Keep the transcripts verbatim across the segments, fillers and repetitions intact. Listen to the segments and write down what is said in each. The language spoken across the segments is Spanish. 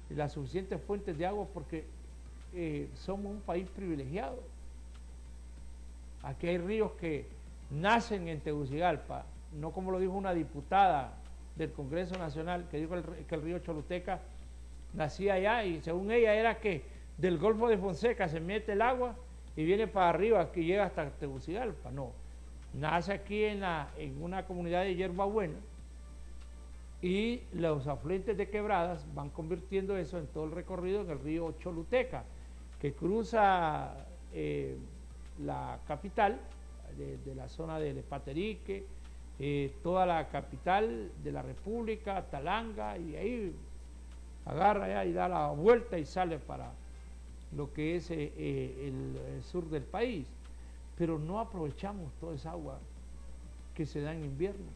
las suficientes fuentes de agua porque eh, somos un país privilegiado. Aquí hay ríos que nacen en Tegucigalpa, no como lo dijo una diputada del Congreso Nacional, que dijo que el, que el río Choluteca nacía allá y según ella era que del Golfo de Fonseca se mete el agua y viene para arriba, que llega hasta Tegucigalpa. No, nace aquí en, la, en una comunidad de Hierbabuena y los afluentes de quebradas van convirtiendo eso en todo el recorrido en el río Choluteca, que cruza eh, la capital de, de la zona del Paterique, eh, toda la capital de la República, Talanga, y ahí agarra ya y da la vuelta y sale para lo que es eh, eh, el, el sur del país. Pero no aprovechamos toda esa agua que se da en invierno.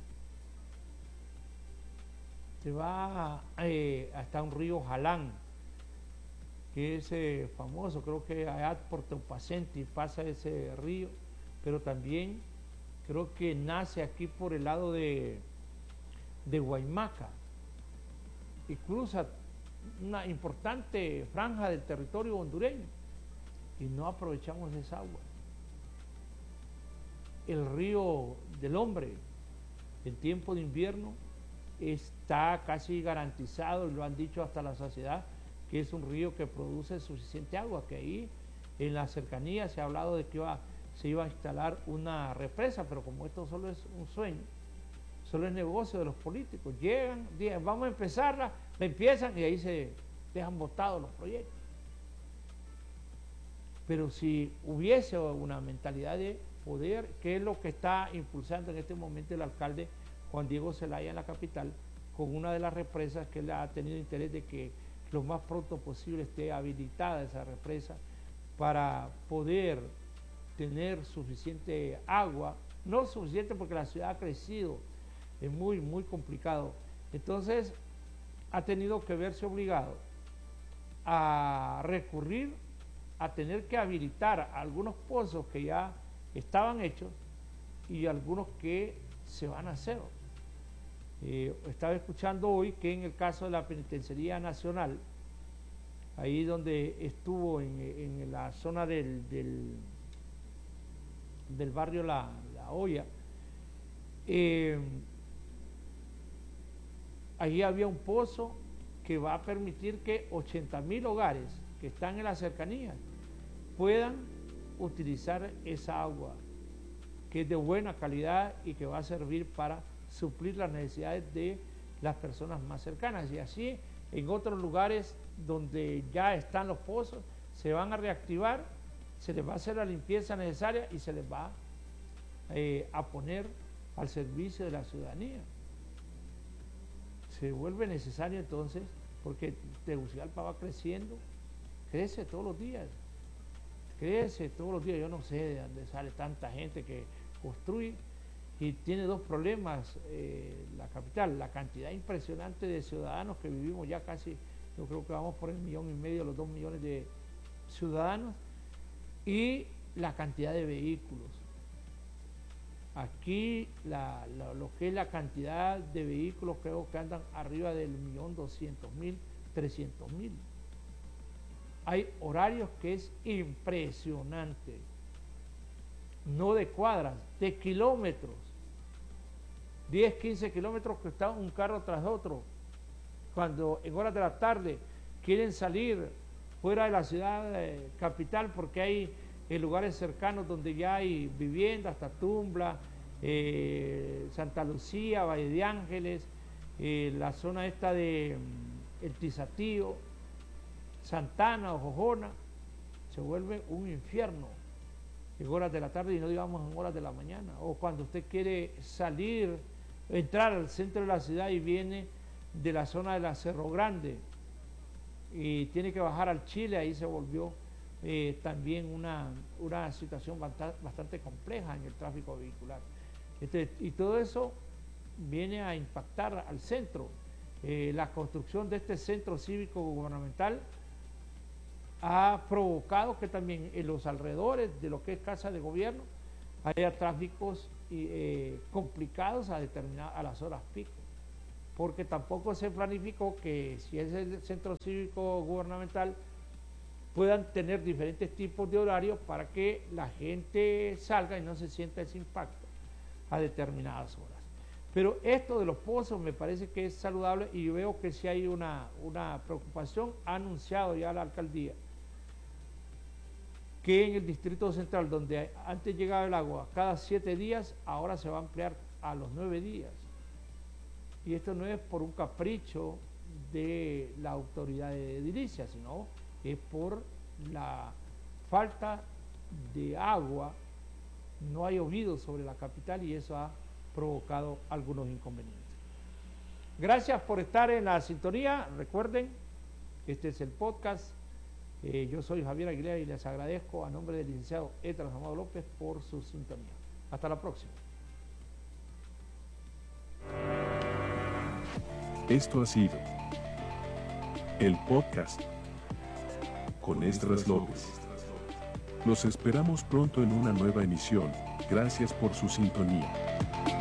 Se va eh, hasta un río Jalán, que es eh, famoso, creo que allá por Teupacenti pasa ese río, pero también creo que nace aquí por el lado de, de Guaymaca y cruza una importante franja del territorio hondureño y no aprovechamos esa agua. El río del Hombre, en tiempo de invierno, está casi garantizado, y lo han dicho hasta la saciedad, que es un río que produce suficiente agua, que ahí en la cercanía se ha hablado de que iba, se iba a instalar una represa, pero como esto solo es un sueño, solo es negocio de los políticos, llegan, dicen, vamos a empezarla, la empiezan y ahí se dejan botados los proyectos. Pero si hubiese una mentalidad de poder, que es lo que está impulsando en este momento el alcalde Juan Diego Zelaya en la capital, con una de las represas que él ha tenido interés de que lo más pronto posible esté habilitada esa represa para poder tener suficiente agua, no suficiente porque la ciudad ha crecido, es muy, muy complicado. Entonces ha tenido que verse obligado a recurrir a tener que habilitar algunos pozos que ya estaban hechos y algunos que se van a hacer. Eh, estaba escuchando hoy que en el caso de la Penitenciaría Nacional, ahí donde estuvo en, en la zona del, del, del barrio La, La Hoya, eh, allí había un pozo que va a permitir que ochenta mil hogares que están en la cercanía puedan utilizar esa agua que es de buena calidad y que va a servir para suplir las necesidades de las personas más cercanas. Y así en otros lugares donde ya están los pozos se van a reactivar, se les va a hacer la limpieza necesaria y se les va eh, a poner al servicio de la ciudadanía. Se vuelve necesario entonces, porque Tegucigalpa va creciendo, crece todos los días, crece todos los días. Yo no sé de dónde sale tanta gente que construye y tiene dos problemas eh, la capital, la cantidad impresionante de ciudadanos que vivimos ya casi, yo creo que vamos por el millón y medio, los dos millones de ciudadanos, y la cantidad de vehículos. Aquí la, la, lo que es la cantidad de vehículos creo que andan arriba del millón doscientos mil, trescientos mil. Hay horarios que es impresionante, no de cuadras, de kilómetros, diez, quince kilómetros que está un carro tras otro. Cuando en horas de la tarde quieren salir fuera de la ciudad eh, capital porque hay en lugares cercanos donde ya hay viviendas, hasta Tumbla, eh, Santa Lucía, Valle de Ángeles, eh, la zona esta de mm, El Tizatío, Santana o Jojona, se vuelve un infierno en horas de la tarde y no digamos en horas de la mañana. O cuando usted quiere salir, entrar al centro de la ciudad y viene de la zona de la Cerro Grande y tiene que bajar al Chile, ahí se volvió Eh, también una, una situación bastante, bastante compleja en el tráfico vehicular. Este, y todo eso viene a impactar al centro. Eh, la construcción de este centro cívico gubernamental ha provocado que también en los alrededores de lo que es Casa de Gobierno haya tráficos eh, complicados a, determinar, a las horas pico, porque tampoco se planificó que si es el centro cívico gubernamental puedan tener diferentes tipos de horarios para que la gente salga y no se sienta ese impacto a determinadas horas. Pero esto de los pozos me parece que es saludable y veo que si hay una, una preocupación. Ha anunciado ya la alcaldía que en el Distrito Central, donde antes llegaba el agua cada siete días, ahora se va a ampliar a los nueve días. Y esto no es por un capricho de la autoridad de edilicia, sino es por la falta de agua. No ha llovido sobre la capital y eso ha provocado algunos inconvenientes. Gracias por estar en la sintonía. Recuerden, este es el podcast. Eh, yo soy Javier Aguilera y les agradezco a nombre del licenciado Etras Amado López por su sintonía. Hasta la próxima. Esto ha sido el podcast con Esdras López. Los esperamos pronto en una nueva emisión. Gracias por su sintonía.